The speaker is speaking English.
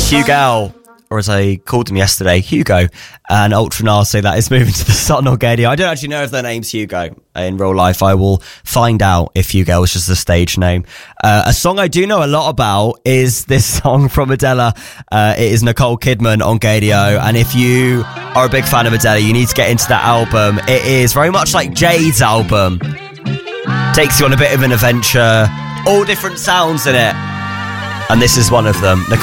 Hugo, or as I called him yesterday, Hugo, and Ultranars say that is moving to the Sutton or Gadio. I don't actually know if their name's Hugo in real life. I will find out if Hugo is just a stage name. A song I do know a lot about is this song from Adela. It is Nicole Kidman on Gadio, and if you are a big fan of Adela, you need to get into that album. It is very much like Jade's album. Takes you on a bit of an adventure, all different sounds in it, and this is one of them. Nicole